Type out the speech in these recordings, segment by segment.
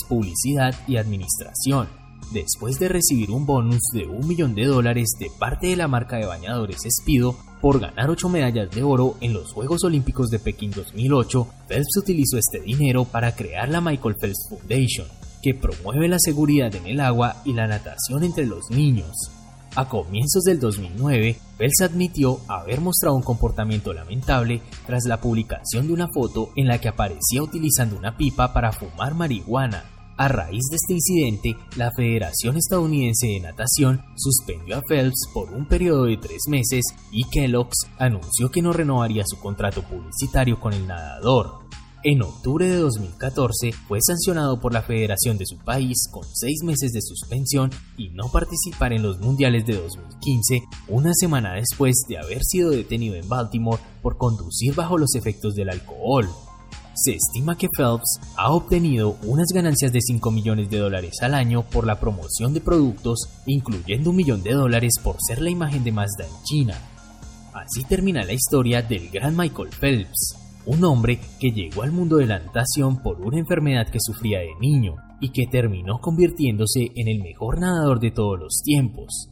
publicidad y administración, después de recibir un bonus de $1 millón de parte de la marca de bañadores Speedo por ganar 8 medallas de oro en los Juegos Olímpicos de Pekín 2008. Phelps utilizó este dinero para crear la Michael Phelps Foundation, que promueve la seguridad en el agua y la natación entre los niños. A comienzos del 2009, Phelps admitió haber mostrado un comportamiento lamentable tras la publicación de una foto en la que aparecía utilizando una pipa para fumar marihuana. A raíz de este incidente, la Federación Estadounidense de Natación suspendió a Phelps por un periodo de 3 meses y Kellogg's anunció que no renovaría su contrato publicitario con el nadador. En octubre de 2014 fue sancionado por la federación de su país con 6 meses de suspensión y no participar en los mundiales de 2015, una semana después de haber sido detenido en Baltimore por conducir bajo los efectos del alcohol. Se estima que Phelps ha obtenido unas ganancias de $5 millones al año por la promoción de productos, incluyendo $1 millón por ser la imagen de Mazda en China. Así termina la historia del gran Michael Phelps, un hombre que llegó al mundo de la natación por una enfermedad que sufría de niño y que terminó convirtiéndose en el mejor nadador de todos los tiempos.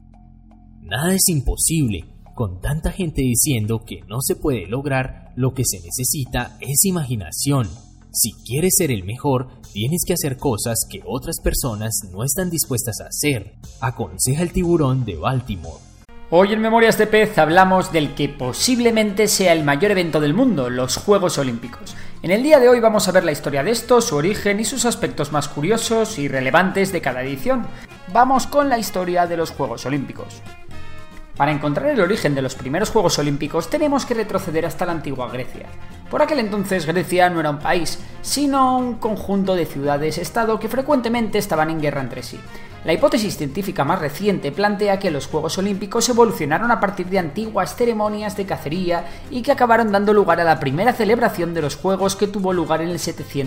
Nada es imposible. Con tanta gente diciendo que no se puede lograr, lo que se necesita es imaginación. Si quieres ser el mejor, tienes que hacer cosas que otras personas no están dispuestas a hacer, aconseja el tiburón de Baltimore. Hoy en Memorias de Pez hablamos del que posiblemente sea el mayor evento del mundo, los Juegos Olímpicos. En el día de hoy vamos a ver la historia de estos, su origen y sus aspectos más curiosos y relevantes de cada edición. Vamos con la historia de los Juegos Olímpicos. Para encontrar el origen de los primeros Juegos Olímpicos tenemos que retroceder hasta la antigua Grecia. Por aquel entonces Grecia no era un país, sino un conjunto de ciudades-estado que frecuentemente estaban en guerra entre sí. La hipótesis científica más reciente plantea que los Juegos Olímpicos evolucionaron a partir de antiguas ceremonias de cacería y que acabaron dando lugar a la primera celebración de los Juegos, que tuvo lugar en el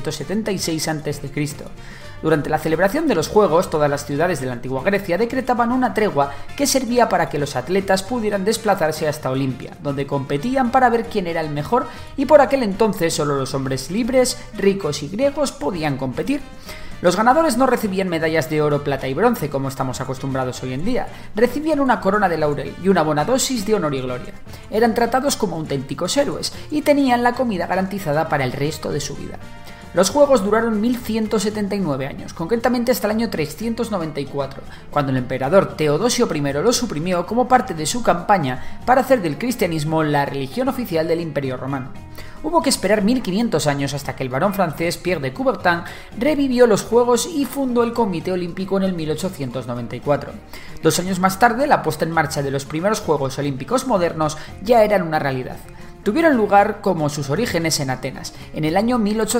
776 a.C. Durante la celebración de los Juegos, todas las ciudades de la antigua Grecia decretaban una tregua que servía para que los atletas pudieran desplazarse hasta Olimpia, donde competían para ver quién era el mejor, y por aquel entonces solo los hombres libres, ricos y griegos podían competir. Los ganadores no recibían medallas de oro, plata y bronce como estamos acostumbrados hoy en día, recibían una corona de laurel y una buena dosis de honor y gloria. Eran tratados como auténticos héroes y tenían la comida garantizada para el resto de su vida. Los Juegos duraron 1179 años, concretamente hasta el año 394, cuando el emperador Teodosio I los suprimió como parte de su campaña para hacer del cristianismo la religión oficial del Imperio Romano. Hubo que esperar 1500 años hasta que el barón francés Pierre de Coubertin revivió los Juegos y fundó el Comité Olímpico en el 1894. 2 años más tarde, la puesta en marcha de los primeros Juegos Olímpicos modernos ya eran una realidad. Tuvieron lugar como sus orígenes en Atenas, en el año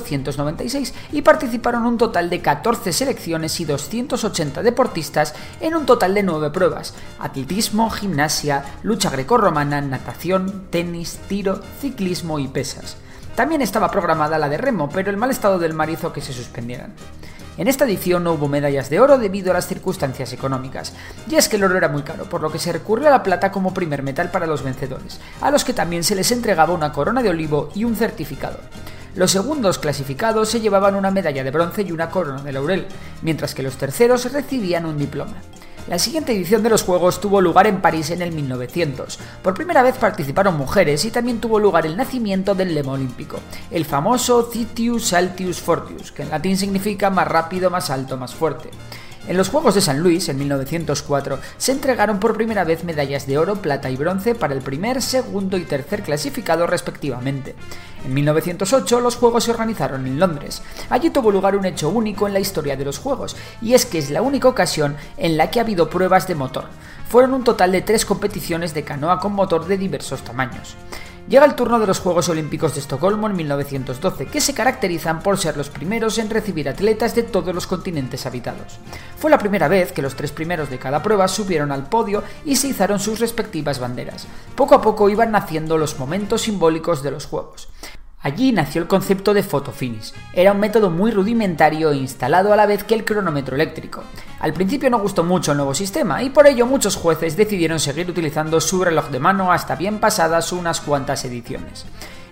1896, y participaron un total de 14 selecciones y 280 deportistas en un total de 9 pruebas: atletismo, gimnasia, lucha grecorromana, natación, tenis, tiro, ciclismo y pesas. También estaba programada la de remo, pero el mal estado del mar hizo que se suspendieran. En esta edición no hubo medallas de oro debido a las circunstancias económicas, y es que el oro era muy caro, por lo que se recurrió a la plata como primer metal para los vencedores, a los que también se les entregaba una corona de olivo y un certificado. Los segundos clasificados se llevaban una medalla de bronce y una corona de laurel, mientras que los terceros recibían un diploma. La siguiente edición de los Juegos tuvo lugar en París en el 1900. Por primera vez participaron mujeres y también tuvo lugar el nacimiento del lema olímpico, el famoso Citius Altius Fortius, que en latín significa más rápido, más alto, más fuerte. En los Juegos de San Luis, en 1904, se entregaron por primera vez medallas de oro, plata y bronce para el primer, segundo y tercer clasificado respectivamente. En 1908 los Juegos se organizaron en Londres. Allí tuvo lugar un hecho único en la historia de los Juegos, y es que es la única ocasión en la que ha habido pruebas de motor. Fueron un total de 3 competiciones de canoa con motor de diversos tamaños. Llega el turno de los Juegos Olímpicos de Estocolmo en 1912, que se caracterizan por ser los primeros en recibir atletas de todos los continentes habitados. Fue la primera vez que los 3 primeros de cada prueba subieron al podio y se izaron sus respectivas banderas. Poco a poco iban naciendo los momentos simbólicos de los Juegos. Allí nació el concepto de photofinish. Era un método muy rudimentario e instalado a la vez que el cronómetro eléctrico. Al principio no gustó mucho el nuevo sistema y por ello muchos jueces decidieron seguir utilizando su reloj de mano hasta bien pasadas unas cuantas ediciones.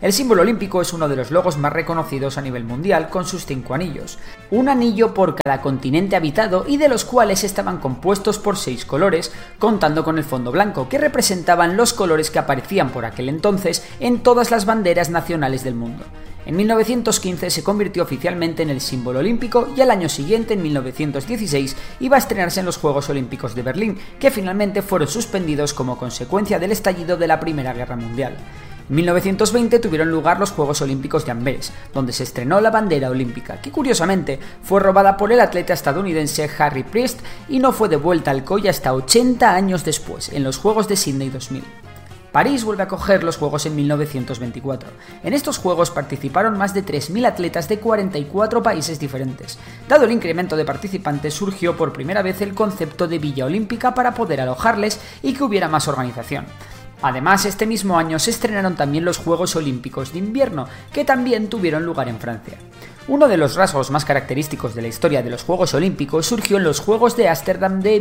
El símbolo olímpico es uno de los logos más reconocidos a nivel mundial, con sus 5 anillos. Un anillo por cada continente habitado y de los cuales estaban compuestos por 6 colores, contando con el fondo blanco, que representaban los colores que aparecían por aquel entonces en todas las banderas nacionales del mundo. En 1915 se convirtió oficialmente en el símbolo olímpico y al año siguiente, en 1916, iba a estrenarse en los Juegos Olímpicos de Berlín, que finalmente fueron suspendidos como consecuencia del estallido de la Primera Guerra Mundial. En 1920 tuvieron lugar los Juegos Olímpicos de Amberes, donde se estrenó la bandera olímpica, que curiosamente fue robada por el atleta estadounidense Harry Priest y no fue devuelta al COI hasta 80 años después, en los Juegos de Sydney 2000. París vuelve a acoger los Juegos en 1924. En estos Juegos participaron más de 3.000 atletas de 44 países diferentes. Dado el incremento de participantes, surgió por primera vez el concepto de Villa Olímpica para poder alojarles y que hubiera más organización. Además, este mismo año se estrenaron también los Juegos Olímpicos de Invierno, que también tuvieron lugar en Francia. Uno de los rasgos más característicos de la historia de los Juegos Olímpicos surgió en los Juegos de Ámsterdam de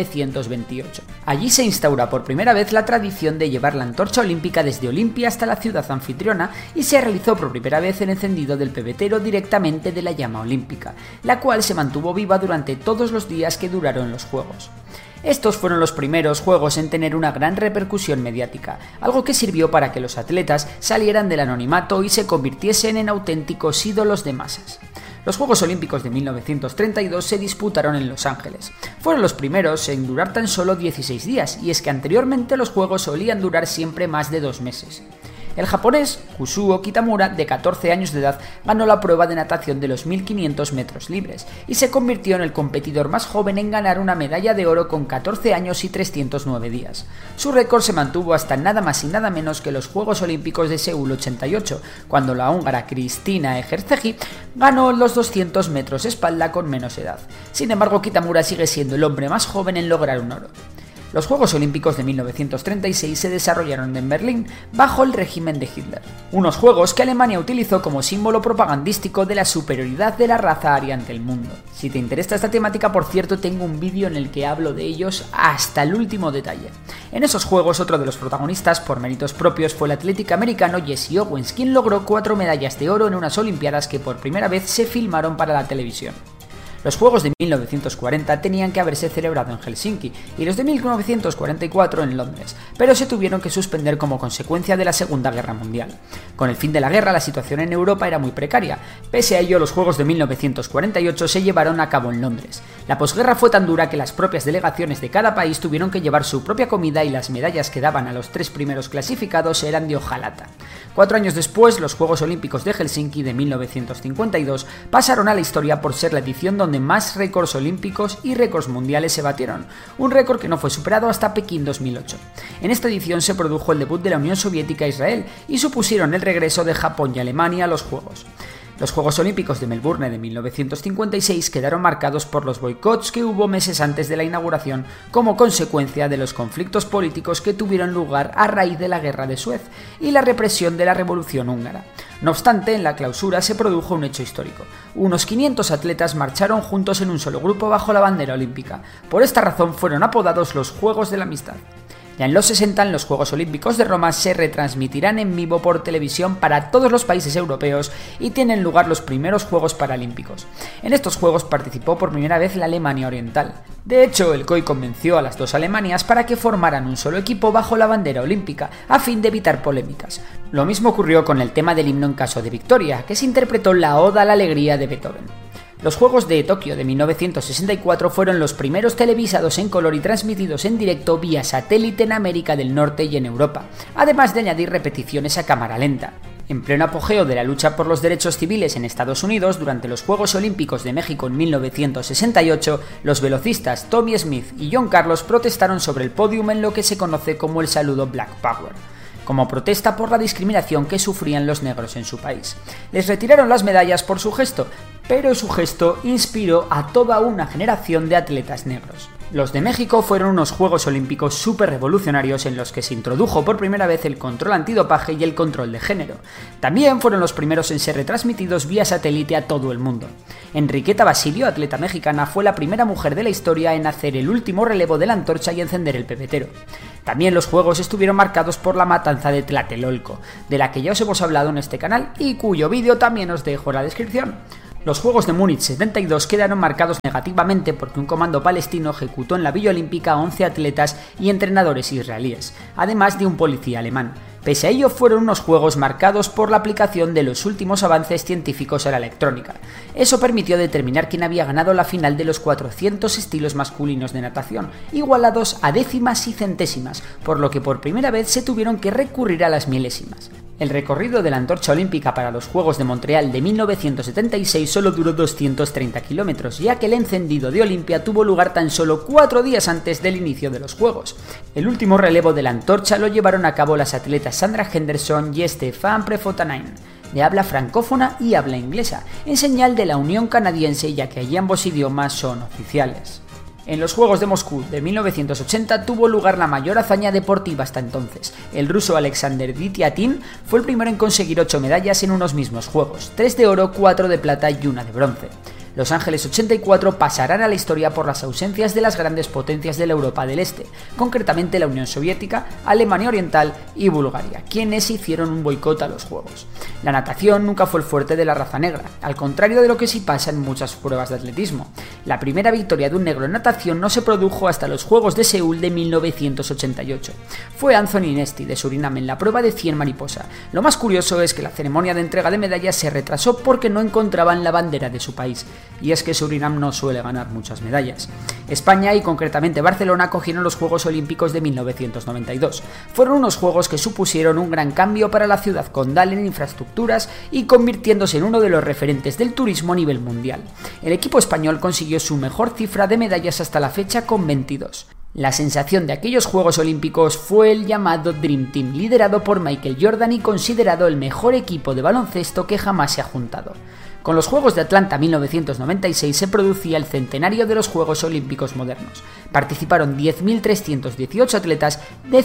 1928. Allí se instaura por primera vez la tradición de llevar la antorcha olímpica desde Olimpia hasta la ciudad anfitriona y se realizó por primera vez el encendido del pebetero directamente de la llama olímpica, la cual se mantuvo viva durante todos los días que duraron los Juegos. Estos fueron los primeros Juegos en tener una gran repercusión mediática, algo que sirvió para que los atletas salieran del anonimato y se convirtiesen en auténticos ídolos de masas. Los Juegos Olímpicos de 1932 se disputaron en Los Ángeles. Fueron los primeros en durar tan solo 16 días, y es que anteriormente los Juegos solían durar siempre más de 2 meses. El japonés Kusuo Kitamura, de 14 años de edad, ganó la prueba de natación de los 1500 metros libres y se convirtió en el competidor más joven en ganar una medalla de oro con 14 años y 309 días. Su récord se mantuvo hasta nada más y nada menos que los Juegos Olímpicos de Seúl 88, cuando la húngara Kristina Egerszegi ganó los 200 metros espalda con menos edad. Sin embargo, Kitamura sigue siendo el hombre más joven en lograr un oro. Los Juegos Olímpicos de 1936 se desarrollaron en Berlín bajo el régimen de Hitler, unos juegos que Alemania utilizó como símbolo propagandístico de la superioridad de la raza aria ante el mundo. Si te interesa esta temática, por cierto, tengo un vídeo en el que hablo de ellos hasta el último detalle. En esos juegos, otro de los protagonistas por méritos propios fue el atlético americano Jesse Owens, quien logró 4 medallas de oro en unas Olimpiadas que por primera vez se filmaron para la televisión. Los Juegos de 1940 tenían que haberse celebrado en Helsinki y los de 1944 en Londres, pero se tuvieron que suspender como consecuencia de la Segunda Guerra Mundial. Con el fin de la guerra, la situación en Europa era muy precaria. Pese a ello, los Juegos de 1948 se llevaron a cabo en Londres. La posguerra fue tan dura que las propias delegaciones de cada país tuvieron que llevar su propia comida y las medallas que daban a los 3 primeros clasificados eran de hojalata. 4 años después, los Juegos Olímpicos de Helsinki de 1952 pasaron a la historia por ser la edición donde más récords olímpicos y récords mundiales se batieron, un récord que no fue superado hasta Pekín 2008. En esta edición se produjo el debut de la Unión Soviética a Israel y supusieron el regreso de Japón y Alemania a los Juegos. Los Juegos Olímpicos de Melbourne de 1956 quedaron marcados por los boicots que hubo meses antes de la inauguración como consecuencia de los conflictos políticos que tuvieron lugar a raíz de la Guerra de Suez y la represión de la Revolución húngara. No obstante, en la clausura se produjo un hecho histórico. Unos 500 atletas marcharon juntos en un solo grupo bajo la bandera olímpica. Por esta razón fueron apodados los Juegos de la Amistad. Ya en los 60, los Juegos Olímpicos de Roma se retransmitirán en vivo por televisión para todos los países europeos y tienen lugar los primeros Juegos Paralímpicos. En estos Juegos participó por primera vez la Alemania Oriental. De hecho, el COI convenció a las 2 Alemanias para que formaran un solo equipo bajo la bandera olímpica, a fin de evitar polémicas. Lo mismo ocurrió con el tema del himno en caso de victoria, que se interpretó la Oda a la Alegría de Beethoven. Los Juegos de Tokio de 1964 fueron los primeros televisados en color y transmitidos en directo vía satélite en América del Norte y en Europa, además de añadir repeticiones a cámara lenta. En pleno apogeo de la lucha por los derechos civiles en Estados Unidos, durante los Juegos Olímpicos de México en 1968, los velocistas Tommy Smith y John Carlos protestaron sobre el pódium en lo que se conoce como el saludo Black Power, como protesta por la discriminación que sufrían los negros en su país. Les retiraron las medallas por su gesto, pero su gesto inspiró a toda una generación de atletas negros. Los de México fueron unos Juegos Olímpicos súper revolucionarios en los que se introdujo por primera vez el control antidopaje y el control de género. También fueron los primeros en ser retransmitidos vía satélite a todo el mundo. Enriqueta Basilio, atleta mexicana, fue la primera mujer de la historia en hacer el último relevo de la antorcha y encender el pebetero. También los Juegos estuvieron marcados por la matanza de Tlatelolco, de la que ya os hemos hablado en este canal y cuyo vídeo también os dejo en la descripción. Los Juegos de Múnich 72 quedaron marcados negativamente porque un comando palestino ejecutó en la Villa Olímpica a 11 atletas y entrenadores israelíes, además de un policía alemán. Pese a ello, fueron unos juegos marcados por la aplicación de los últimos avances científicos a la electrónica. Eso permitió determinar quién había ganado la final de los 400 estilos masculinos de natación, igualados a décimas y centésimas, por lo que por primera vez se tuvieron que recurrir a las milésimas. El recorrido de la antorcha olímpica para los Juegos de Montreal de 1976 solo duró 230 kilómetros, ya que el encendido de Olimpia tuvo lugar tan solo 4 días antes del inicio de los Juegos. El último relevo de la antorcha lo llevaron a cabo las atletas Sandra Henderson y Stéphane Prefontaine, de habla francófona y habla inglesa, en señal de la Unión Canadiense, ya que allí ambos idiomas son oficiales. En los Juegos de Moscú de 1980 tuvo lugar la mayor hazaña deportiva hasta entonces. El ruso Alexander Vitiatin fue el primero en conseguir 8 medallas en unos mismos Juegos, 3 de oro, 4 de plata y 1 de bronce. Los Ángeles 84 pasarán a la historia por las ausencias de las grandes potencias de la Europa del Este, concretamente la Unión Soviética, Alemania Oriental y Bulgaria, quienes hicieron un boicot a los Juegos. La natación nunca fue el fuerte de la raza negra, al contrario de lo que sí pasa en muchas pruebas de atletismo. La primera victoria de un negro en natación no se produjo hasta los Juegos de Seúl de 1988. Fue Anthony Nesti de Surinam en la prueba de 100 mariposa. Lo más curioso es que la ceremonia de entrega de medallas se retrasó porque no encontraban la bandera de su país. Y es que Surinam no suele ganar muchas medallas. España y concretamente Barcelona acogieron los Juegos Olímpicos de 1992. Fueron unos Juegos que supusieron un gran cambio para la ciudad condal en infraestructuras y convirtiéndose en uno de los referentes del turismo a nivel mundial. El equipo español consiguió su mejor cifra de medallas hasta la fecha con 22. La sensación de aquellos Juegos Olímpicos fue el llamado Dream Team, liderado por Michael Jordan y considerado el mejor equipo de baloncesto que jamás se ha juntado. Con los Juegos de Atlanta 1996 se producía el centenario de los Juegos Olímpicos modernos. Participaron 10.318 atletas de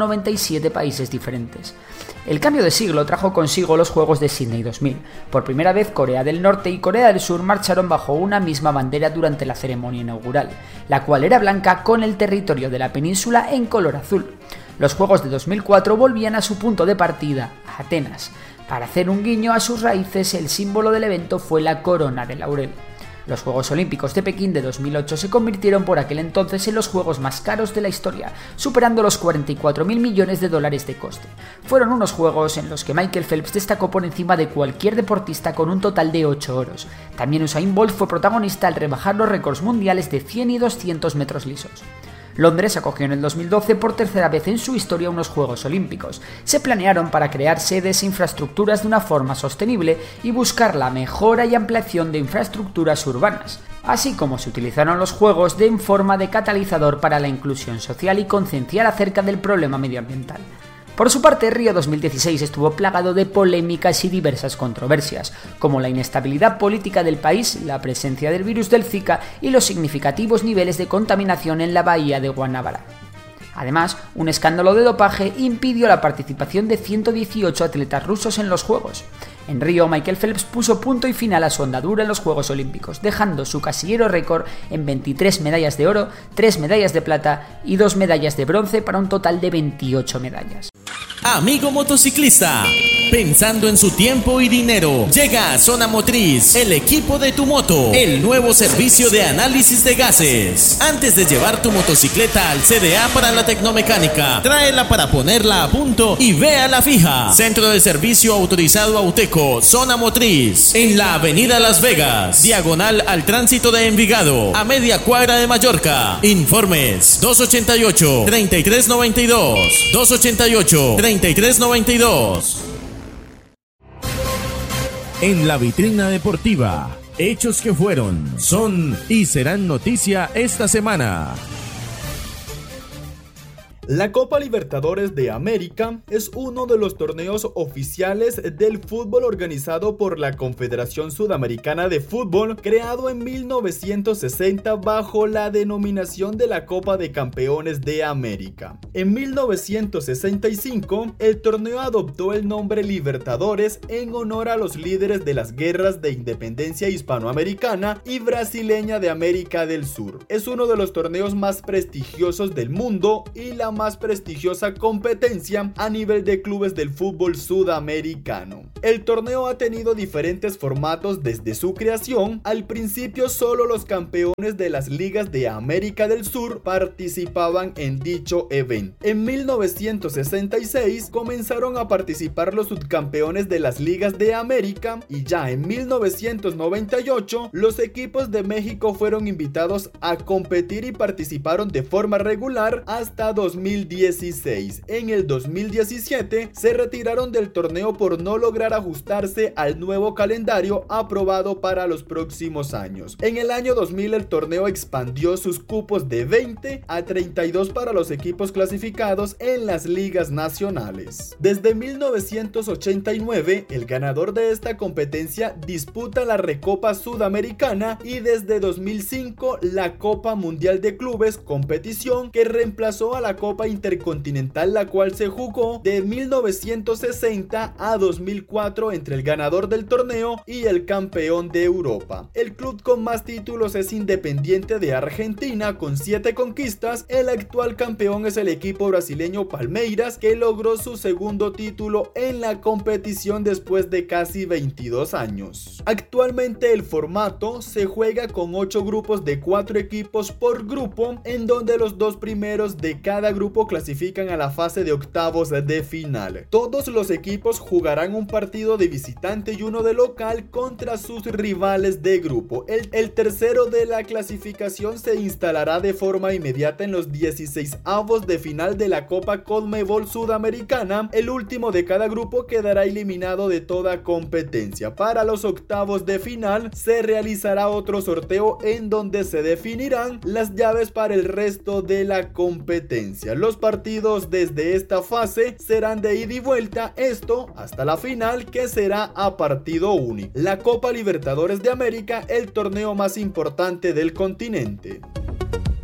197 países diferentes. El cambio de siglo trajo consigo los Juegos de Sydney 2000. Por primera vez, Corea del Norte y Corea del Sur marcharon bajo una misma bandera durante la ceremonia inaugural, la cual era blanca con el territorio de la península en color azul. Los Juegos de 2004 volvían a su punto de partida, a Atenas. Para hacer un guiño a sus raíces, el símbolo del evento fue la corona de laurel. Los Juegos Olímpicos de Pekín de 2008 se convirtieron por aquel entonces en los juegos más caros de la historia, superando los 44.000 millones de dólares de coste. Fueron unos juegos en los que Michael Phelps destacó por encima de cualquier deportista con un total de 8 oros. También Usain Bolt fue protagonista al rebajar los récords mundiales de 100 y 200 metros lisos. Londres acogió en el 2012 por tercera vez en su historia unos Juegos Olímpicos. Se planearon para crear sedes e infraestructuras de una forma sostenible y buscar la mejora y ampliación de infraestructuras urbanas, así como se utilizaron los Juegos en forma de catalizador para la inclusión social y concienciar acerca del problema medioambiental. Por su parte, Río 2016 estuvo plagado de polémicas y diversas controversias, como la inestabilidad política del país, la presencia del virus del Zika y los significativos niveles de contaminación en la bahía de Guanabara. Además, un escándalo de dopaje impidió la participación de 118 atletas rusos en los Juegos. En Río, Michael Phelps puso punto y final a su andadura en los Juegos Olímpicos, dejando su casillero récord en 23 medallas de oro, 3 medallas de plata y 2 medallas de bronce para un total de 28 medallas. Amigo motociclista, pensando en su tiempo y dinero, llega a Zona Motriz, el equipo de tu moto, el nuevo servicio de análisis de gases. Antes de llevar tu motocicleta al CDA para la tecnomecánica, tráela para ponerla a punto y véala fija. Centro de servicio autorizado Auteco, Zona Motriz, en la avenida Las Vegas, diagonal al tránsito de Envigado, a media cuadra de Mallorca. Informes 288-3392, 288-3392. En la vitrina deportiva, hechos que fueron, son y serán noticia esta semana. La Copa Libertadores de América es uno de los torneos oficiales del fútbol organizado por la Confederación Sudamericana de Fútbol, creado en 1960 bajo la denominación de la Copa de Campeones de América. En 1965, el torneo adoptó el nombre Libertadores en honor a los líderes de las guerras de independencia hispanoamericana y brasileña de América del Sur. Es uno de los torneos más prestigiosos del mundo y la más prestigiosa competencia a nivel de clubes del fútbol sudamericano. El torneo ha tenido diferentes formatos desde su creación. Al principio solo los campeones de las ligas de América del Sur participaban en dicho evento. En 1966 comenzaron a participar los subcampeones de las ligas de América y ya en 1998 los equipos de México fueron invitados a competir y participaron de forma regular hasta 2016. En el 2017 se retiraron del torneo por no lograr ajustarse al nuevo calendario aprobado para los próximos años. En el año 2000 el torneo expandió sus cupos de 20 a 32 para los equipos clasificados en las ligas nacionales. Desde 1989 el ganador de esta competencia disputa la Recopa Sudamericana y desde 2005 la Copa Mundial de Clubes, competición que reemplazó a la Copa Intercontinental, la cual se jugó de 1960 a 2004 entre el ganador del torneo y el campeón de Europa. El club con más títulos es Independiente de Argentina con 7 conquistas. El actual campeón es el equipo brasileño Palmeiras, que logró su segundo título en la competición después de casi 22 años. Actualmente el formato se juega con 8 grupos de 4 equipos por grupo, en donde los 2 primeros de cada grupo clasifican a la fase de octavos de final. Todos los equipos jugarán un partido de visitante y uno de local contra sus rivales de grupo. El tercero de la clasificación se instalará de forma inmediata en los 16avos de final de la Copa Conmebol Sudamericana. El último de cada grupo quedará eliminado de toda competencia. Para los octavos de final se realizará otro sorteo en donde se definirán las llaves para el resto de la competencia. Los partidos desde esta fase serán de ida y vuelta, esto hasta la final, que será a partido único. La Copa Libertadores de América, el torneo más importante del continente.